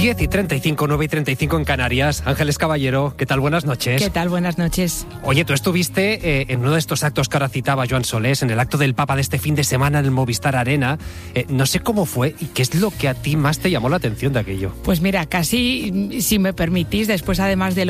10:35, 9:35 en Canarias. Ángeles Caballero, ¿qué tal? Buenas noches. ¿Qué tal? Buenas noches. Oye, tú estuviste en uno de estos actos que ahora citaba Joan Solés, en el acto del Papa de este fin de semana en el Movistar Arena. No sé cómo fue y qué es lo que a ti más te llamó la atención de aquello. Pues mira, casi, si me permitís, después además de